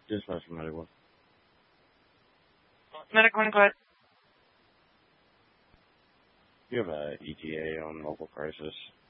Dispatch medical. Medical, go ahead. You have a ETA on local crisis.